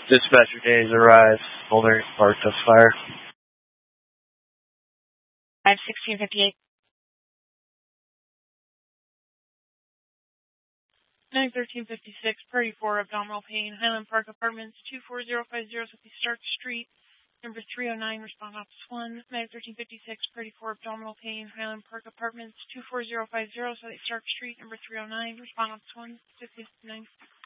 Dispatcher days arrive. Mulberry Park does fire. 51658. 91356, Prairie 4, abdominal pain, Highland Park Apartments, 24050, Southeast Stark Street, number 309, respond office 1. 91356, Prairie 4, abdominal pain, Highland Park Apartments, 24050, Southeast Stark Street, number 309, respond office 1. 59.